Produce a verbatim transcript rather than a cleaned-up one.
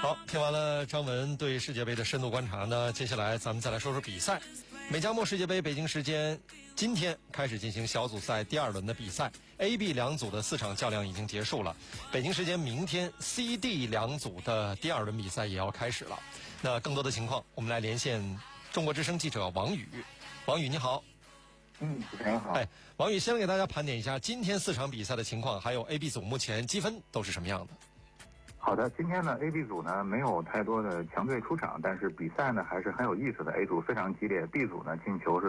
好，听完了张文对世界杯的深度观察呢，接下来咱们再来说说比赛。美加墨世界杯北京时间今天开始进行小组赛第二轮的比赛 ，A、B 两组的四场较量已经结束了。北京时间明天 C、D 两组的第二轮比赛也要开始了。那更多的情况，我们来连线中国之声记者王宇。王宇，你好。 嗯，主持人好。 哎，王宇，先给大家盘点一下今天四场比赛的情况，还有 A、B 组目前积分都是什么样的。 好的，今天呢 A、B 组呢没有太多的强队出场，但是比赛呢还是很有意思的。A 组非常激烈 ，B 组呢进球是